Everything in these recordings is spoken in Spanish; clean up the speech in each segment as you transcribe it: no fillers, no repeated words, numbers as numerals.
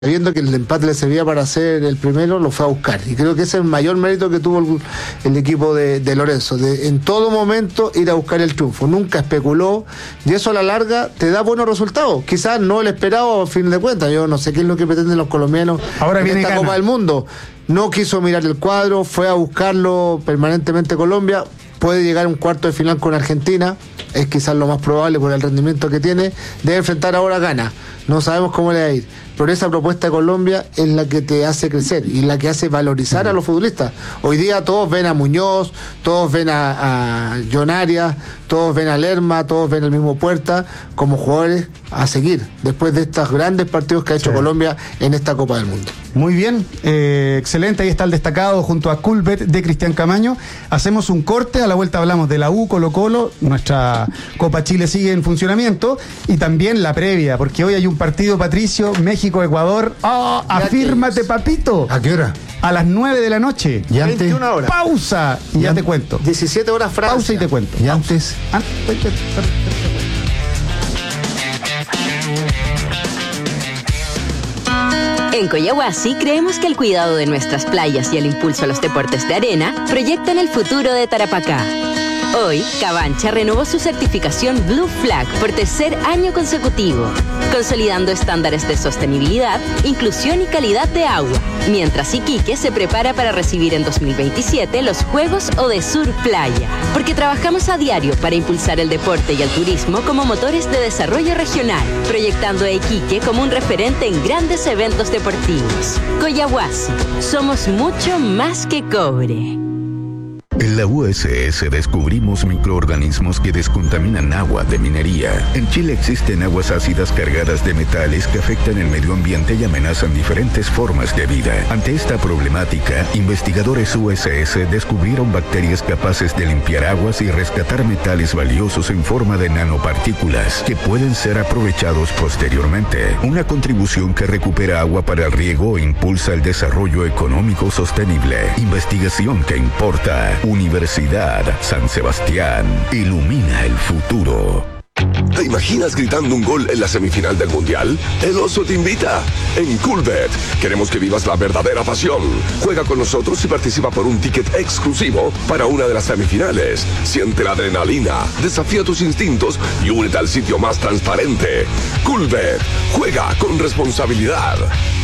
Viendo que el empate le servía para hacer el primero, lo fue a buscar. Y creo que ese es el mayor mérito que tuvo el equipo de Lorenzo, de en todo momento ir a buscar el triunfo. Nunca especuló, y eso a la larga te da buenos resultados. Quizás no el esperado a fin de cuentas. Yo no sé qué es lo que pretenden los colombianos ahora en esta Copa del Mundo. No quiso mirar el cuadro, fue a buscarlo permanentemente Colombia. Puede llegar a un cuarto de final con Argentina, es quizás lo más probable por el rendimiento que tiene. Debe enfrentar ahora a Ghana, no sabemos cómo le va a ir, pero esa propuesta de Colombia es la que te hace crecer y la que hace valorizar a los futbolistas. Hoy día todos ven a Muñoz, todos ven a John Arias, todos ven a Lerma, todos ven al mismo Puerta como jugadores a seguir después de estos grandes partidos que ha hecho Colombia en esta Copa del Mundo. Muy bien, excelente, ahí está el destacado junto a Culbet de Cristian Camaño. Hacemos un corte, a la vuelta hablamos de la U, Colo-Colo, nuestra Copa Chile sigue en funcionamiento, y también la previa, porque hoy hay un partido, Patricio, México-Ecuador. ¡Oh, afírmate, papito! ¿A qué hora? A las 9 de la noche. Y antes, 21 horas. Pausa, y ya te cuento. 17 horas Francia. Pausa y te cuento. Y antes. En Coyahuasi creemos que el cuidado de nuestras playas y el impulso a los deportes de arena proyectan el futuro de Tarapacá. Hoy, Cabancha renovó su certificación Blue Flag por tercer año consecutivo, consolidando estándares de sostenibilidad, inclusión y calidad de agua, mientras Iquique se prepara para recibir en 2027 los Juegos Odesur Playa, porque trabajamos a diario para impulsar el deporte y el turismo como motores de desarrollo regional, proyectando a Iquique como un referente en grandes eventos deportivos. Coyahuasi, somos mucho más que cobre. En la USS descubrimos microorganismos que descontaminan agua de minería. En Chile existen aguas ácidas cargadas de metales que afectan el medio ambiente y amenazan diferentes formas de vida. Ante esta problemática, investigadores USS descubrieron bacterias capaces de limpiar aguas y rescatar metales valiosos en forma de nanopartículas que pueden ser aprovechados posteriormente. Una contribución que recupera agua para el riego e impulsa el desarrollo económico sostenible. Investigación que importa. Universidad San Sebastián. Ilumina el futuro. ¿Te imaginas gritando un gol en la semifinal del Mundial? El Oso te invita. En Culbet queremos que vivas la verdadera pasión. Juega con nosotros y participa por un ticket exclusivo para una de las semifinales. Siente la adrenalina, desafía tus instintos y únete al sitio más transparente. Culbet, juega con responsabilidad.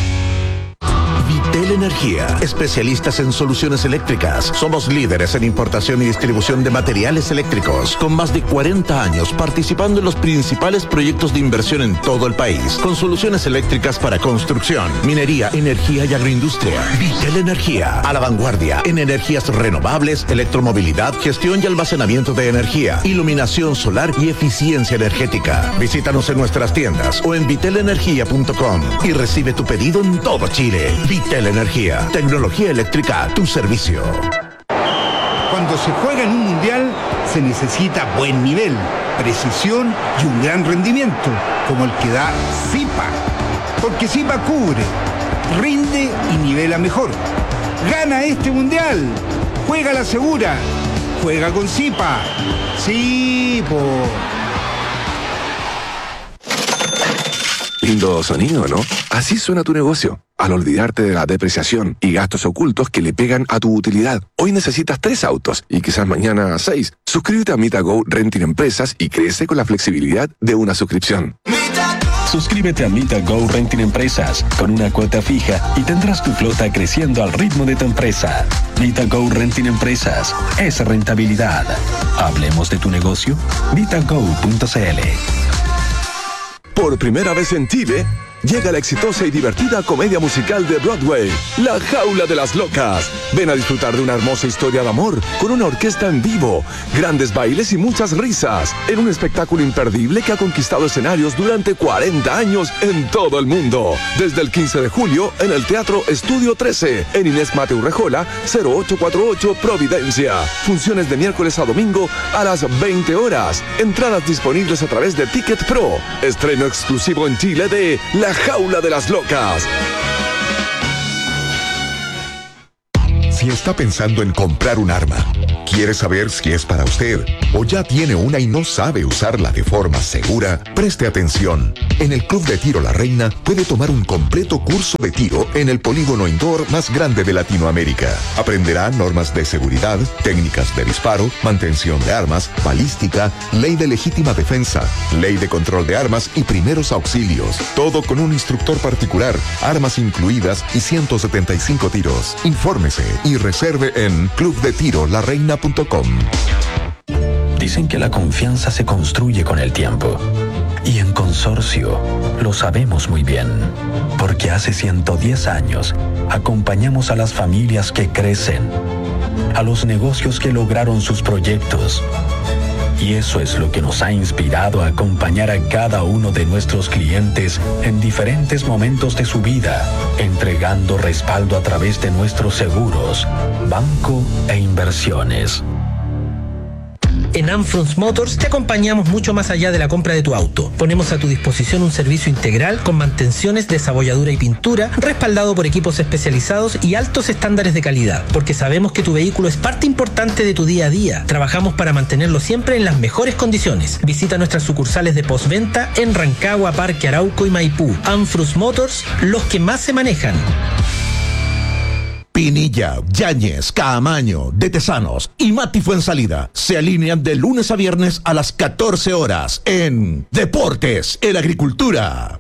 Vitel Energía, especialistas en soluciones eléctricas. Somos líderes en importación y distribución de materiales eléctricos, con más de 40 años participando en los principales proyectos de inversión en todo el país, con soluciones eléctricas para construcción, minería, energía y agroindustria. Vitel Energía, a la vanguardia en energías renovables, electromovilidad, gestión y almacenamiento de energía, iluminación solar y eficiencia energética. Visítanos en nuestras tiendas o en vitelenergia.com y recibe tu pedido en todo Chile. Vitel Energía, tecnología eléctrica a tu servicio. Cuando se juega en un mundial, se necesita buen nivel, precisión y un gran rendimiento, como el que da Zipa. Porque Zipa cubre, rinde y nivela mejor. Gana este mundial. Juega la segura. Juega con Zipa. Sí, po. Lindo sonido, ¿no? Así suena tu negocio. Al olvidarte de la depreciación y gastos ocultos que le pegan a tu utilidad. Hoy necesitas 3 autos y quizás mañana 6. Suscríbete a MitaGo Renting Empresas y crece con la flexibilidad de una suscripción. Suscríbete a MitaGo Renting Empresas con una cuota fija y tendrás tu flota creciendo al ritmo de tu empresa. MitaGo Renting Empresas es rentabilidad. Hablemos de tu negocio. MitaGo.cl. Por primera vez en Chile, llega la exitosa y divertida comedia musical de Broadway, La Jaula de las Locas. Ven a disfrutar de una hermosa historia de amor con una orquesta en vivo, grandes bailes y muchas risas, en un espectáculo imperdible que ha conquistado escenarios durante 40 años en todo el mundo. Desde el 15 de julio en el Teatro Estudio 13, en Inés Mateu Rejola, 0848 Providencia. Funciones de miércoles a domingo a las 20 horas. Entradas disponibles a través de Ticket Pro. Estreno exclusivo en Chile de La Jaula de las Locas. Si está pensando en comprar un arma, quiere saber si es para usted o ya tiene una y no sabe usarla de forma segura, preste atención. En el Club de Tiro La Reina puede tomar un completo curso de tiro en el polígono indoor más grande de Latinoamérica. Aprenderá normas de seguridad, técnicas de disparo, mantención de armas, balística, ley de legítima defensa, ley de control de armas y primeros auxilios. Todo con un instructor particular, armas incluidas y 175 tiros. Infórmese y reserve en clubdetirolareina.com. Dicen que la confianza se construye con el tiempo. Y en Consorcio lo sabemos muy bien, porque hace 110 años acompañamos a las familias que crecen, a los negocios que lograron sus proyectos. Y eso es lo que nos ha inspirado a acompañar a cada uno de nuestros clientes en diferentes momentos de su vida, entregando respaldo a través de nuestros seguros, banco e inversiones. En Anfrons Motors te acompañamos mucho más allá de la compra de tu auto. Ponemos a tu disposición un servicio integral con mantenciones, desabolladura y pintura, respaldado por equipos especializados y altos estándares de calidad, porque sabemos que tu vehículo es parte importante de tu día a día. Trabajamos para mantenerlo siempre en las mejores condiciones. Visita nuestras sucursales de postventa en Rancagua, Parque Arauco y Maipú. Anfrons Motors, los que más se manejan. Pinilla, Yáñez, Caamaño, De Tesanos y Mati Fuensalida se alinean de lunes a viernes a las 14 horas en Deportes en Agricultura.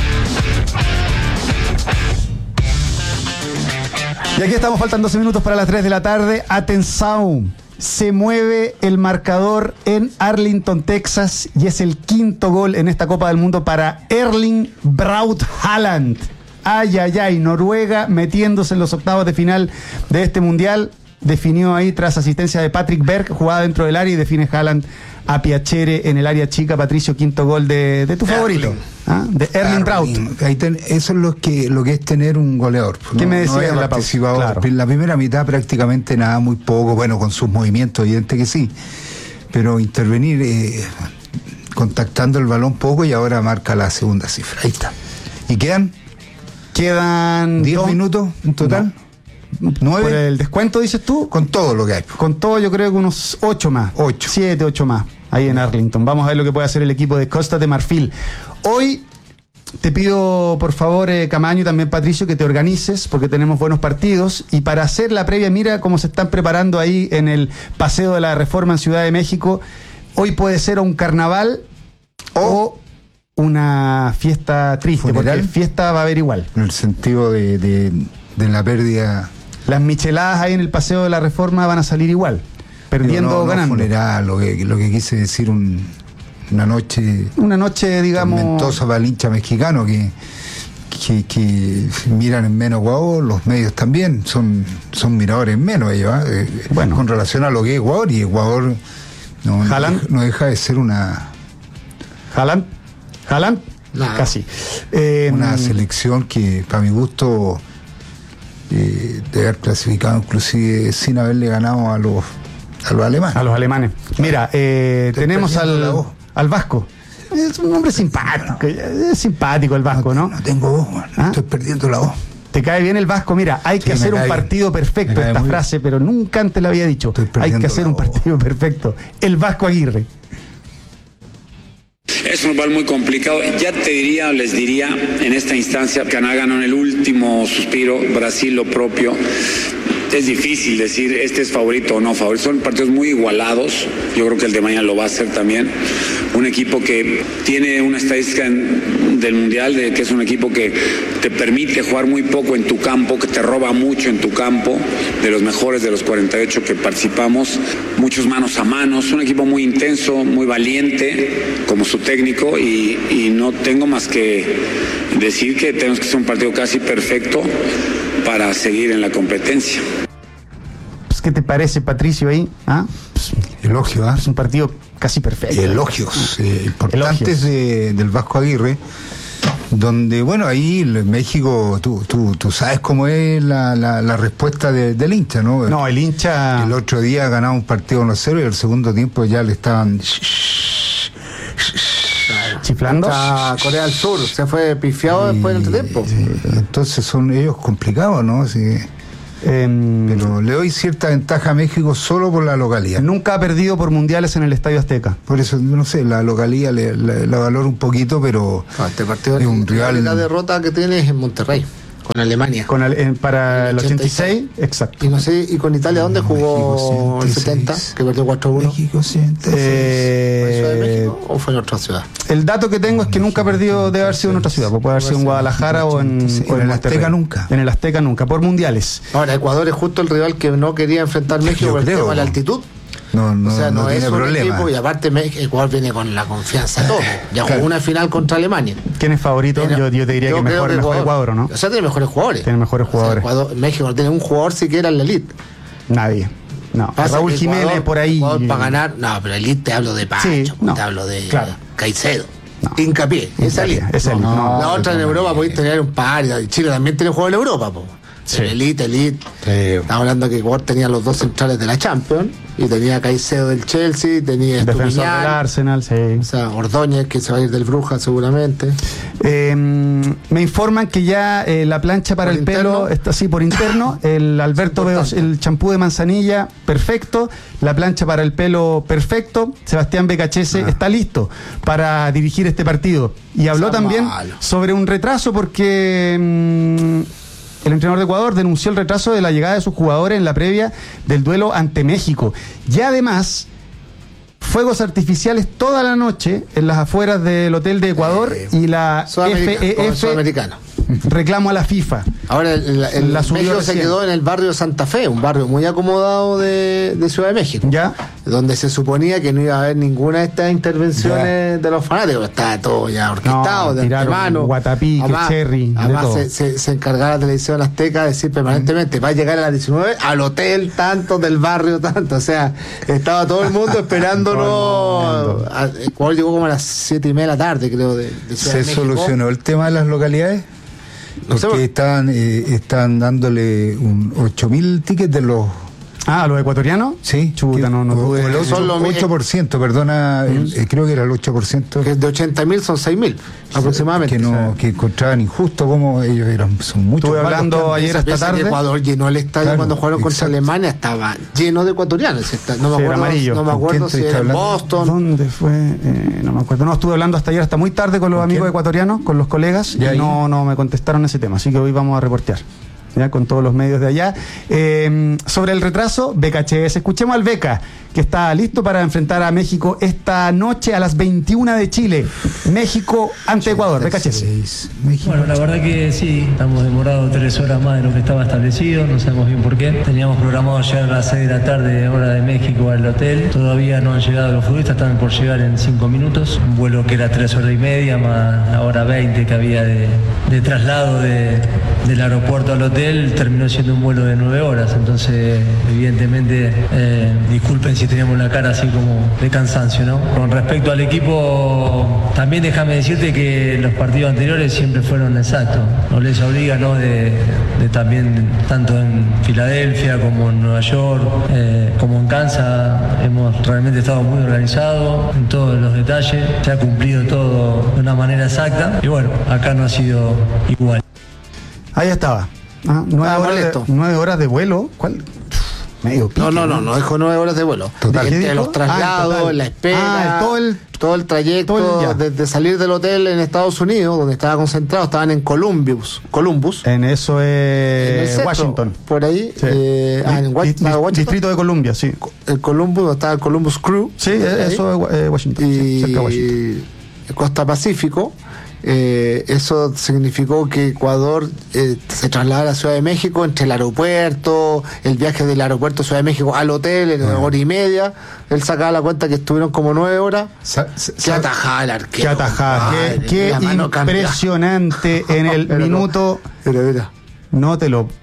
Y aquí estamos, faltan 12 minutos para las 3 de la tarde. Atención, se mueve el marcador en Arlington, Texas, y es el quinto gol en esta Copa del Mundo para Erling Braut Haaland. Ay, ay, ay, Noruega metiéndose en los octavos de final de este mundial. Definió ahí tras asistencia de Patrick Berg, jugada dentro del área, y define Haaland a Piacere en el área chica. Patricio, quinto gol de tu favorito, de Erling Braut. Eso es lo que es tener un goleador. ¿Qué me decía en la pausa? Claro. En la primera mitad prácticamente nada, muy poco, bueno, con sus movimientos, evidente que sí, pero intervenir contactando el balón poco, y ahora marca la segunda cifra. Ahí está. ¿Y Quedan 10 minutos en total. No. 9. ¿Por el descuento, dices tú? Con todo lo que hay. Con todo, yo creo que unos 8 más. 7, 8 más. Ahí en Arlington. Vamos a ver lo que puede hacer el equipo de Costa de Marfil. Hoy te pido, por favor, Camaño, y también Patricio, que te organices, porque tenemos buenos partidos. Y para hacer la previa, mira cómo se están preparando ahí en el Paseo de la Reforma en Ciudad de México. Hoy puede ser un carnaval o una fiesta triste, funeral, porque fiesta va a haber igual. En el sentido de la pérdida. Las micheladas ahí en el Paseo de la Reforma van a salir igual, perdiendo o ganando. Funeral, lo que quise decir, una noche. Una noche, digamos. Tormentosa para el hincha mexicano que miran en menos Ecuador, los medios también son miradores en menos ellos, bueno, con relación a lo que es Ecuador, y Ecuador no deja de ser una. Haaland, casi. Una selección que, para mi gusto, de haber clasificado inclusive sin haberle ganado a los alemanes. A los alemanes. Mira, tenemos al Vasco. Es un hombre simpático. Es simpático el Vasco, ¿no? No tengo voz, estoy perdiendo la voz. ¿Te cae bien el Vasco? Mira, hay que hacer un partido perfecto, esta frase, pero nunca antes la había dicho. Hay que hacer un partido perfecto. El Vasco Aguirre. Es un rival muy complicado. Ya les diría en esta instancia, Canadá ganó en el último suspiro, Brasil lo propio. Es difícil decir este es favorito o no favorito. Son partidos muy igualados. Yo creo que el de mañana lo va a hacer también. Un equipo que tiene una estadística del Mundial, de que es un equipo que te permite jugar muy poco en tu campo, que te roba mucho en tu campo, de los mejores de los 48 que participamos, muchos manos a manos, un equipo muy intenso, muy valiente, como su técnico, y no tengo más que decir que tenemos que hacer un partido casi perfecto para seguir en la competencia. ¿Qué te parece, Patricio, ahí? Elogio, Es un partido casi perfecto. Elogios importantes del Vasco Aguirre, donde, bueno, ahí en México, tú sabes cómo es la respuesta del hincha, ¿no? No, el hincha. El otro día ganaba un partido 1-0 y el segundo tiempo ya le estaban chiflando. Corea del Sur se fue pifiado después del tiempo. Sí. Entonces son ellos complicados, ¿no? Sí. Pero le doy cierta ventaja a México solo por la localidad. Nunca ha perdido por mundiales en el Estadio Azteca. Por eso, no sé, la localidad la valoro un poquito, pero este partido es un rival. La derrota que tiene es en Monterrey, con Alemania. Para el 86, exacto. Y no sé, ¿y con Italia dónde jugó el 70? Que perdió 4-1. México 86. ¿Fue Ciudad de México o fue en otra ciudad? El dato que tengo es que nunca ha perdido, debe haber sido en otra ciudad, puede haber sido en Guadalajara o en el Azteca nunca. En el Azteca nunca, por mundiales. Ahora, Ecuador es justo el rival que no quería enfrentar México por el tema de la altitud. No es tiene un problema. equipo, y aparte Ecuador viene con la confianza todo. Ya jugó una final contra Alemania. ¿Quién es favorito? Yo te diría que mejor Ecuador, ¿no? O sea, tiene mejores jugadores. Tiene mejores jugadores. México no tiene un jugador siquiera en la elite. Nadie. No. Raúl Jiménez Ecuador, por ahí. Para ganar, no, pero elite te hablo de Pacho, te hablo de Caicedo. No. Hincapié, esa elite. La otra en Europa podéis tener un par. Chile también tiene juego en Europa, po. Sí. Elite. Sí. Estamos hablando que Ecuador tenía los dos centrales de la Champions y tenía Caicedo del Chelsea, tenía el defensor del Arsenal, sí. O sea, Ordóñez, que se va a ir del Brujas seguramente. Me informan que ya la plancha para el pelo está así por interno. El Alberto Veos, el champú de manzanilla, perfecto. La plancha para el pelo, perfecto. Sebastián Becachese está listo para dirigir este partido. Y habló también sobre un retraso porque el entrenador de Ecuador denunció el retraso de la llegada de sus jugadores en la previa del duelo ante México. Y además, fuegos artificiales toda la noche en las afueras del hotel de Ecuador y la FEF reclamo a la FIFA. Ahora el México se quedó en el barrio de Santa Fe, un barrio muy acomodado de Ciudad de México, ¿ya? Donde se suponía que no iba a haber ninguna de estas intervenciones de los fanáticos. Estaba todo ya orquestado, de antemano. Guatapí, Cherry. Además se encargaba la televisión azteca de decir permanentemente, va a llegar a las 19 al hotel tanto, del barrio tanto. O sea, estaba todo el mundo esperándonos. Ecuador llegó como a las 7:30 de la tarde, creo, de Ciudad de México. ¿Se solucionó el tema de las localidades? Porque están dándole 8.000 tickets de los... ¿A los ecuatorianos? Sí. Chuta, no pude. El 8%, perdona, creo que era el 8%. Que de 80.000 son 6.000 aproximadamente. Que encontraban injusto como ellos son muchos. Estuve hablando ayer esta tarde. Ecuador llenó el estadio cuando jugaron contra Alemania, estaba lleno de ecuatorianos. No me acuerdo si era en Boston. ¿Dónde fue? No me acuerdo. No, estuve hablando hasta ayer, hasta muy tarde con los amigos ecuatorianos, con los colegas, y no me contestaron ese tema, así que hoy vamos a reportear. Ya, con todos los medios de allá. Sobre el retraso, Becachese. Escuchemos al Beca, que está listo para enfrentar a México esta noche a las 21 de Chile. México ante Ecuador. Becachese. Bueno, la verdad que sí, estamos demorados 3 horas más de lo que estaba establecido, no sabemos bien por qué. Teníamos programado llegar a las 6 de la tarde, hora de México, al hotel. Todavía no han llegado los futbolistas, están por llegar en 5 minutos. Un vuelo que era 3 horas y media, más la hora 20 que había de traslado del aeropuerto al hotel. Terminó siendo un vuelo de 9 horas, entonces evidentemente disculpen si teníamos la cara así como de cansancio, ¿no? Con respecto al equipo, también déjame decirte que los partidos anteriores siempre fueron exactos, no les obliga, ¿no? De también, tanto en Filadelfia como en Nueva York, como en Kansas, hemos realmente estado muy organizados en todos los detalles, se ha cumplido todo de una manera exacta y bueno, acá no ha sido igual. Ahí estaba. 9 horas de vuelo. ¿Cuál? Medio pique, no dijo 9 horas de vuelo. Entre los traslados, la espera, todo el trayecto, desde salir del hotel en Estados Unidos, donde estaba concentrado, estaban en Columbus. En eso es Washington. Por ahí. Sí. En Washington. Distrito de Columbia, sí. El Columbus, donde estaba el Columbus Crew. Sí, eso es Washington. Y cerca de Washington. Costa Pacífico. Eso significó que Ecuador se trasladara a la Ciudad de México entre el aeropuerto, el viaje del aeropuerto a Ciudad de México al hotel en 1 hora y media. Él sacaba la cuenta que estuvieron como 9 horas. Qué atajada el arquero. Qué atajada. Qué impresionante en el minuto. Mira. No te lo.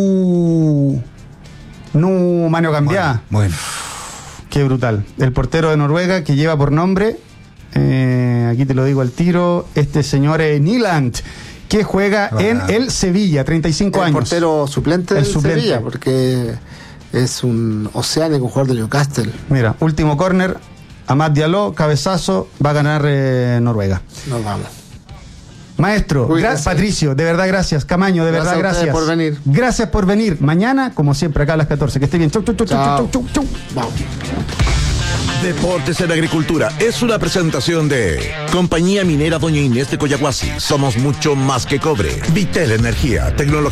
No, mano cambiada. Bueno. Qué brutal. El portero de Noruega, que lleva por nombre. Aquí te lo digo al tiro, este señor Nyland, que juega en el Sevilla, 35 años. El portero suplente del Sevilla, porque es un oceánico jugador de Newcastle. Mira, último córner, Amad Diallo, cabezazo, va a ganar Noruega. Nos vamos. Maestro, Patricio, de verdad gracias. Camaño, de verdad gracias. Por venir. Gracias por venir. Mañana, como siempre, acá a las 14. Que esté bien. Chau. Vamos. Deportes en Agricultura es una presentación de Compañía Minera Doña Inés de Coyahuasi. Somos mucho más que cobre. Vitel Energía, tecnología.